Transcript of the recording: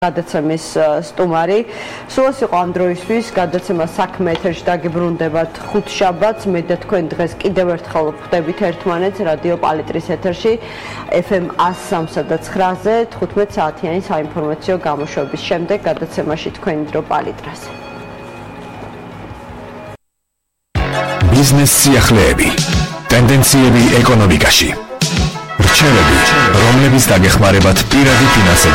გადაცემის სტუმარი. სულაც იყო ამ დროისთვის გადაცემა საქმე ეთერში დაგიბრუნდებათ ხუთშაბათს. მე და თქვენ დღეს კიდევ ერთხელ ვხვდებით ერთმანეთს რადიო პალიტრის ეთერში FM 103 და 9-ზე 15 საათიანი საინფორმაციო გამოშვების შემდეგ გადაცემაში თქვენი დრო პალიტრაზე. ბიზნეს სიახლეები, ტენდენციები ეკონომიკაში. რჩევები, რომლებიც დაგეხმარებათ პირადი ფინანსების